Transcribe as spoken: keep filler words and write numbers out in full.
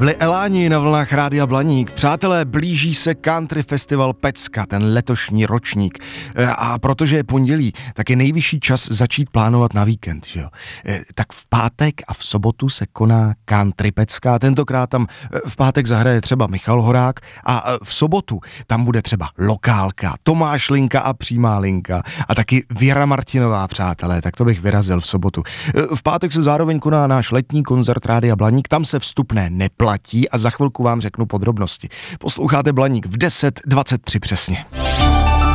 byli Eláni na vlnách Rádia Blaník. Přátelé, blíží se Country Festival Pecka, ten letošní ročník. A protože je pondělí, tak je nejvyšší čas začít plánovat na víkend. Že jo? Tak v pátek a v sobotu se koná Country Pecka. Tentokrát tam v pátek zahraje třeba Michal Horák a v sobotu tam bude třeba Lokálka, Tomáš Linka a Přímá linka a taky Věra Martinová, přátelé, tak to bych vyrazil v sobotu. V pátek se zároveň koná náš letní koncert Rádia Blaník, tam se vstupné neplatí a za chvilku vám řeknu podrobnosti. Posloucháte Blaník v deset dvacet tři přesně.